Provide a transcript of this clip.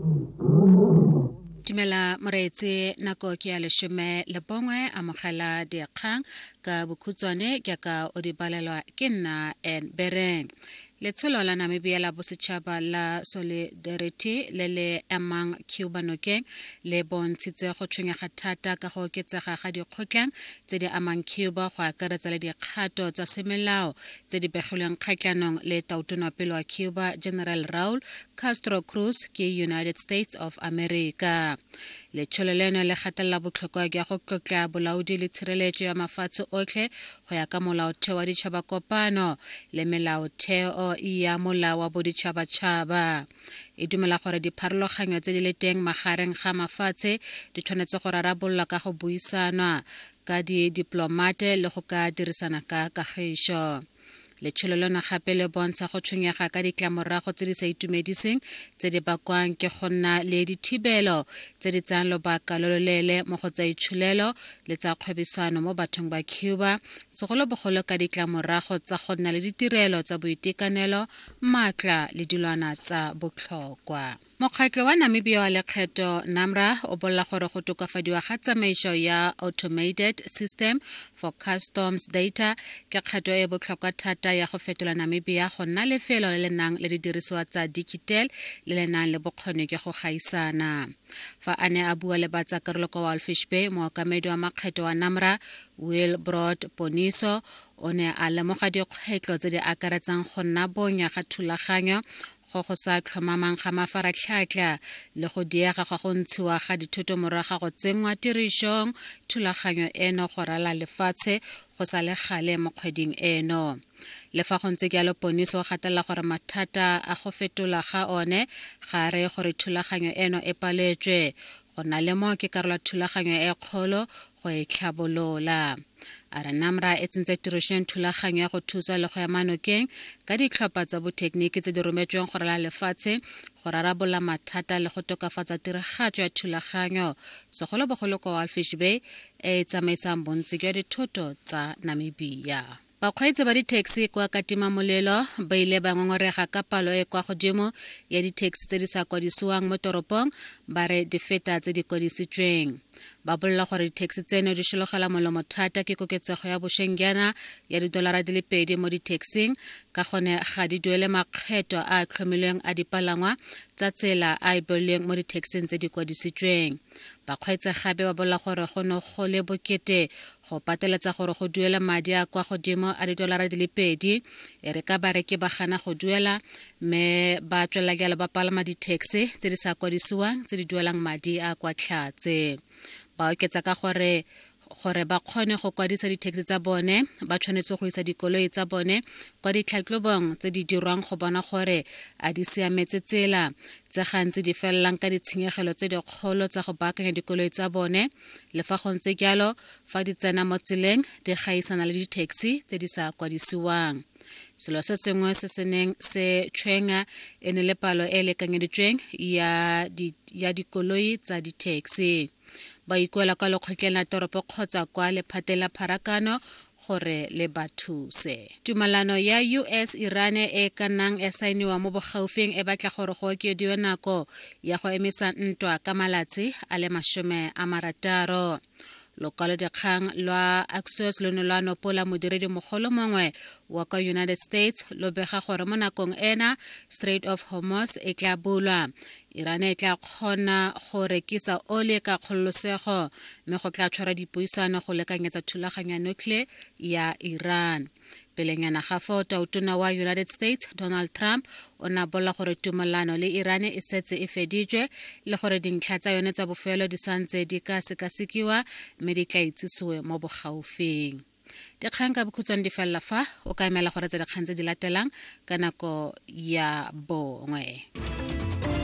Dumela moreetsi nako ke ya leshome le bongwe amogela dikgang ka bokhutswane ke ka o di balelwa ke nna en bereng Letsholo la Namibia la Bosetšhaba la Solidarity le le amang Cuba nokeng le bontshitse go tshwenyega thata ka go oketsega ga dikgoklang tse di amang Cuba go akaretsa le dikgato tsa semolao tse di begilweng kgatlhanong le tautonopelo wa Cuba General Raul Castro Cruz ke United States of America. Letsholo leno le gatelela botlhokwa jwa go tlotla bolaodi le tshireletso ya mafatshe otlhe go ya ka molaotheo wa ditšhabakopano le melaotheo ya molao wa boditšhabatšhaba. E dumela gore dipharologanyo tse di le teng magareng ga mafatshe di tshwanetse go rarabololwa ka go buisana ka diplomate le go ka dirisana ka kagišo. Letsholo leno gape le bontsha go tshwenyega ka ditlamorago tse di sa itumediseng tse di bakwang ke go nna le dithibelo tse di tsayang lobaka lo loleele mo go tsa itshulelo le tsa kgwebisano mo bathong ba Cuba, segolobogolo ka ditlamorago tsa go nna le ditirelo tsa boitekanelo, maatla le dilwana tsa botlhokwa. Mokgatlho wa Namibia wa lekgetho NAMRA o bolela gore go tokafadiwa ga tsamaiso ya Automated System for Customs Data ke kgato e botlhokwa thata ya go fetola Namibia go nna lefelo le le nang le didirisiwa tsa digital le le nang le bokgoni jwa go gaisana. Fa a ne a bua le batsakarolo kwa Walfish Bay, mookamedi wa makgetho wa NAMRA Wilbrod Poniso o ne a lemoga dikgwetlho tse di akaretsang go nna bonya ga thulaganyo go sa tlhomamang ga mafaratlhatlha le go diega ga go ntshiwa ga dithoto morago go tsenngwa tirisong thulaganyo eno go rala lefatshe go sa le gale mo kgweding eno. Le fa go ntse jalo Poniso o gatelela gore mathata a go fetola ga one ga re gore thulaganyo eno e paletswe go na le mo ke karolo thulaganyo e kgolo go e tlhabolola. A re NAMRA e tsentse tirisong thulaganyo ya go thusa le go ema nokeng ka ditlhopha tsa bothekeniki tse di rometsweng go rala lefatshe go rarabolla mathata le go tokafatsa tiragatso ya thulaganyo segolobogolo kwa Walfish Bay e tsamaisang bontsi jwa dithoto tsa Namibia. Bakgweetsi ba di-taxi kwa Katimamolelo ba ile ba ngongorega ka palo e kwa godimo ya di-taxi tse di sa kwadisiwang mo toropong ba re di feta tse di kwadisitsweng. Ba bolela gore di-taxi tseno di šologela molomo thata ke koketsego ya bošengyana ya $2 mo di-taxing ka gone ga di duele makgetho a tlhomilweng a dipalangwa tsa tsela a e beilweng mo di-taxing tse di kwadisitsweng. Bakgweetsi gape ba bolela gore go ne go le bokete go pateletsa gore go duela madi a kwa godimo a $2 e re ka bareki ba gana go duela mme ba tswela jalo ba palama di-taxi tse di sa kwadisiwang tse di duelang madi a kwa tlhatse. Ba oketsa ka gore ba kgone go kwadisa di-taxi tsa bone ba tshwanetse go isa dikoloi tsa bone kwa ditlhatlhobong tse di dirwang go bona gore a di siametse tsela tse gantsi di felelang ka ditshenyegelo tse dikgolo tsa go baakanya dikoloi tsa bone. Le fa go ntse jalo fa di tsena mo tseleng di gaisana le di-taxi tse di sa kwadisiwang. Selo se sengwe se se neng se tshwenga e ne le palo e lekanyeditsweng ya dikoloi tsa di-taxi. Ba ikuela kwa lekgotleng la toropo kgotsa kwa lephateng la pharakano gore le ba thuse. Tumalano ya US-Iran e ka nnang e sainiwa mo bogaufeng e batla gore go okediwe nako ya go emisa ntwa ka malatsi a le 60. Lokwalodikgang lwa Axios leno lwa nopola modiredi mogolo mongwe wa kwa United States lo bega gore mo nakong ena Strait of Hormuz e tla bulwa. Iran e tla kgona go rekisa ole ka kgololosego mme go tla tshwara dipuisano go lekanyetsa thulaganyo ya nuclear ya Iran. Pelenyana ga fao tautona wa United States Donald Trump o na bolela gore tumalano le Iran e setse e feditšwe le gore dintlha tsa yone tsa bofelo di santse di ka sekasekiwa mme di tla itsisiwe mo bogaufeng. Dikgang ka bokhutswane di felela fa o ka emela gore tsa dikgang tse di latelang ka nako ya bongwe.